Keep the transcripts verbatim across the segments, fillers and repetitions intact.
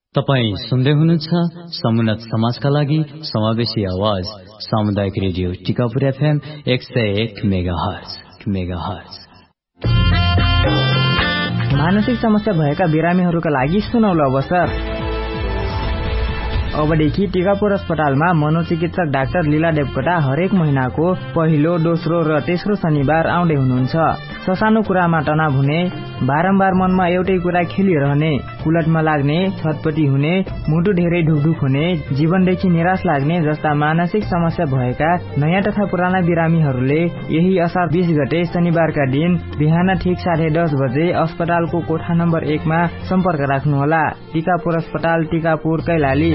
तपाईं सुन्दै हुनुहुन्छ समुन्नत समाजका लागि समावेशी आवाज सामुदायिक रेडियो टिकापुर एफएम एक सय एक मेगाहर्ज मेगाहर्ज। मानसिक समस्या भएका बिरामीहरूका लागि सुनौलो अवसर। अबदेखि टिकापुर अस्पतालमा मनोचिकित्सक डाक्टर लीला देवकोटा हरेक महिनाको पहिलो, दोस्रो र तेस्रो शनिबार आउँदै हुनुहुन्छ। ससानो कुरामा तनाव हुने, बारम्बार मनमा एउटै कुरा खेलिरहने, कुलटमा लाग्ने, छटपटी हुने, मुटु धेरै ढुकढुक हुने, जीवनदेखि निराश लाग्ने जस्ता मानसिक समस्या भएका नयाँ तथा पुराना बिरामीहरूले यही असार बीस गते शनिबारका दिन बिहान ठिक साढे दस बजे अस्पतालको कोठा नम्बर एकमा सम्पर्क राख्नुहोला। टिकापुर अस्पताल, टिकापुर, कैलाली।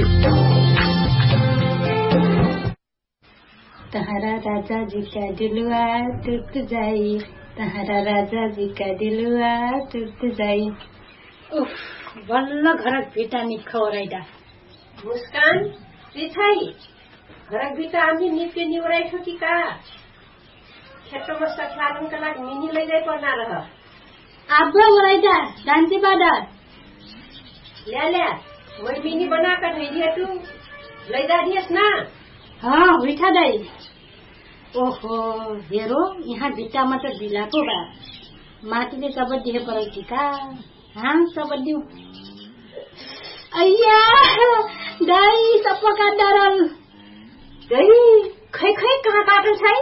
तहरा राजा जी का दिलवा टूट जाई, तहरा राजा जी का दिलवा टूट जाई। उफ, बल्ल घरक भिटा निखौराइदा। मुस्कान पिछाई घरक भिटा आम्ही नित्य निवराइछौ कि का? खेतमा सख्यालनका लागि मिनी लैजाइ पर्ना रह। आब्बा ओराइदा जान्ती बाडा। ल्या ल्या, मैं मिनी बनाकर धैर्य तू लैजा दिएस ना? हाँ, उठा दाई। ओहो, हेरो यहाँ भिट्टामा त दिलाको बा। माथिले सब दिए परेकी का? हाँ, सब दिउ। अय्या, दाई सपका डरल। दाई, खै खै कहाँ काटल छै?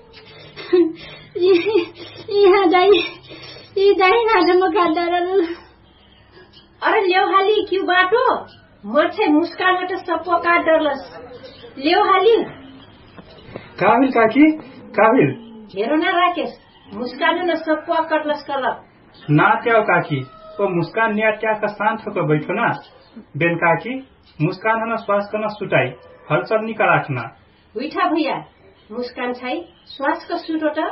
यहाँ दाई, ई दाई नाजमा का डरल। अरे ल्याउ हाली क्यों बाटो? म चाहिँ मुस्कानबाट सपका डरलस। ल्याउ हाली। काबिल काकी, काबिल। हेरो न राकेश, मुस्कान न सप्पा कटलस कलक। ना त्याओ काकी, ओ मुस्कान निया त्या का शांत होकर बैठो ना। बेन काकी, मुस्कान हना श्वास करना सुटाई, हलचल निका राखना। उठा भैया, मुस्कान छाई, श्वास का सुटो त।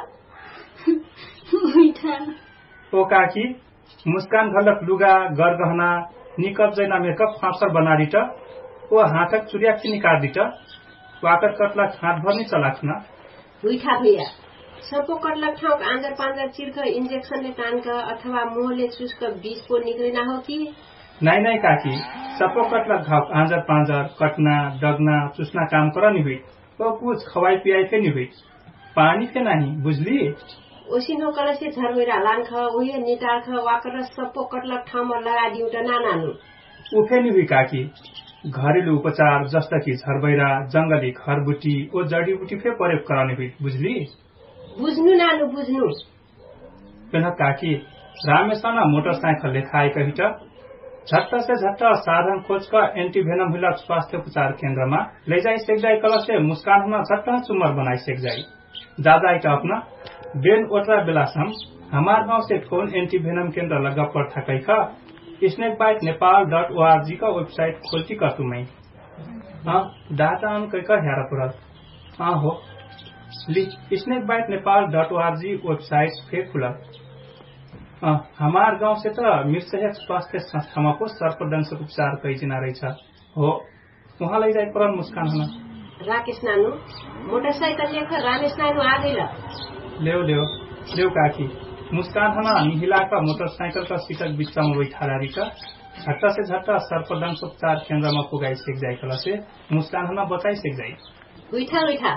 उठा। ओ काकी, मुस्कान घलक लुगा, गरगहना, निकप जैना मेकअप फाँसर बनारी त, ओ हाथक चुरियाक्षी निकाल दी त। वाकर कटलक हाथ भर नहीं चलाखना। उठा भैया, सबको कटलक ठाउक आंजर पांजर चिरक इंजेक्शनले तानक अथवा मुहले चुसक बीज पो निक्लिना हो कि? नहीं नहीं काकी, सबको कटलक घाव आंजर पांजर कटना, डगना, चुसना काम करा नहीं हुई। वो कुछ खवाई पियाई के नहीं हुई। पानी के नहीं, बुझली? ओसिनो कलसे झरवेरा लानख, उहे निटालख, वाकर सबको कटलक ठाउँमा लगा दिउ त नानानु। उफे नहीं हुई काकी। घरेलु उपचार जस्ता कि झरबैरा, जंगली खरबुटी ओ जडीबुटी फे प्रयोग कराने हुई, बुझली? बुझ्नु नानु बुझ्नु। पेन काकी, रामेशना मोटरसाइकल लेखाए कही त झट्ट से झट्ट साधन खोज का एंटीवेनम हिलक स्वास्थ्य उपचार केंद्र में ले जाई सेक जाई कल से मुस्कान होना झट्ट चुमर बनाई सेक जाई। जा जाई त अपना बेन ओटरा बेलासम हमार गांव से फोन एंटीवेनम केंद्र लगा पर थकई का snake bite Nepal dot ORG का वेबसाइट खोलती कर तुम्हें। हाँ, डाटा हम कई का हेरा पुरल। हाँ हो, ली snake bite Nepal dot ORG website फिर खुला। हमार गांव से तो मिर्सहक स्वास्थ्य संस्थामा को सर्पदंश उपचार कई जना रही था। हो, वहाँ ले जाए पुरल मुस्कान होना। राकेश नानु, मोटरसाइकिल लेकर रामेश नानु आ गई ला। लेव लेव लेव काकी, मुस्कान होना महिला का मोटरसाइकिल का सीटक बिच्चा में बैठा रही का झट्टा से झट्टा सर्पदंश उपचार केंद्र में पुगाई सेक जाए कला से मुस्कान होना बताई सेक जाए। उठा उठा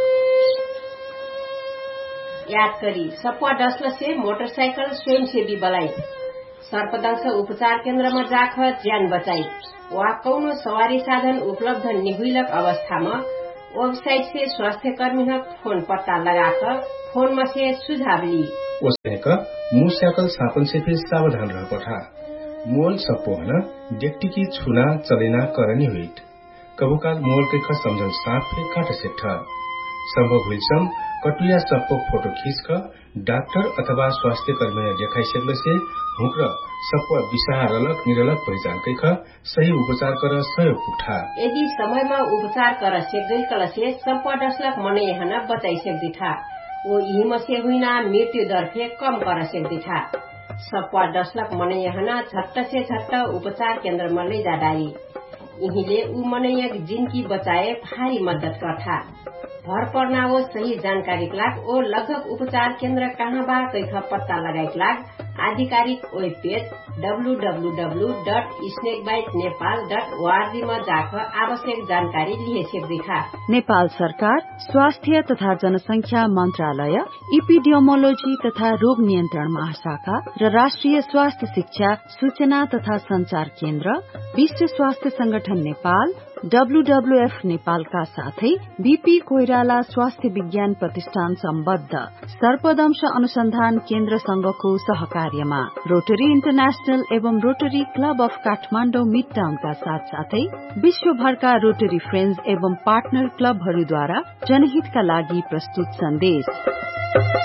याद करी सपा डसल से मोटरसाइकिल स्वयंसेवी बलाई सर्पदंश उपचार केंद्र में जाख ज्यान बचाई। वहाँ कौनो सवारी साधन उपलब्ध निहुलक अवस्था में वेबसाइट से स्वास्थ्य कर्मी फोन पत्ता लगाकर फोन में से सुझाव ली। उसका मुस्याकल सापन से फिर सावधान रह पठा मोल सपोहना डेक्टी की छुना चलेना करनी हुई कबूकाल मोल के खा समझन साफ फिर काट से ठा संभव हुई सम कटुया सपो फोटो खींच कर डॉक्टर अथवा स्वास्थ्य कर्मी ने देखाई सकले से हुक्र सपो विषारलक निरलक पहचान के खा सही उपचार कर सहयोग उठा। यदि समय में उपचार कर सेक्दै कल से सपो डसलक मने हना बचाई सेक्दी था वो यही से हुईना मृत्यु दर फे कम कर सकती था। सपा डसलक मनैया झट्ट से झट्ट उपचार केंद्र में ले जा डाली। यहीले ऊ मनैया जिनकी बचाए भारी मदद करता। भर पड़ना वो सही जानकारी लाग ओ लगभग उपचार केंद्र कहाँ बा कई पत्ता लगाई लाग आधिकारिक web page W W W dot स्नेकबाइट Nepal dot ORG में जाकर आवश्यक जानकारी लिए सक्दिखा। नेपाल सरकार स्वास्थ्य तथा जनसंख्या मन्त्रालय, इपिडियोमोलोजी तथा रोग नियन्त्रण महाशाखा र राष्ट्रिय स्वास्थ्य शिक्षा सूचना तथा संचार केन्द्र, विश्व स्वास्थ्य संगठन नेपाल, डब्लुडब्लुएफ नेपालका साथै बीपी कोइराला स्वास्थ्य विज्ञान प्रतिष्ठान सम्बद्ध सर्पदंश अनुसन्धान केन्द्र संघको सहकार्यमा रोटरी इन्टरनेशनल एवं rotary club of Kathmandu mid टाउनका साथ साथै विश्वभरका रोटरी फ्रेन्ड्स एवं पार्टनर क्लबहरूद्वारा जनहितका लागि प्रस्तुत सन्देश।